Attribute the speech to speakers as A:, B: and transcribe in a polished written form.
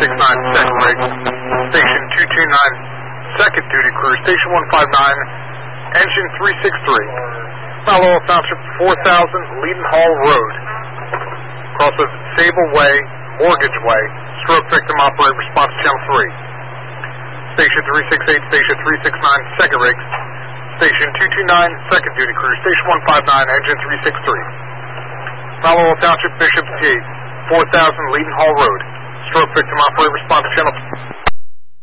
A: 369, second rig. Station 229, second duty crew. Station 159, engine 363. Mount Laurel Township, 4000 Leaden Hall Road. Cross of Sable Way, Mortgage Way. Stroke victim operator, response to channel 3. Station 368, station 369, second rig. Station 229, second duty crew. Station 159, engine 363. Mount Laurel Township, Bishop's Gate, 4000 Leaden Hall Road. Stroke victim operator, response to channel 2.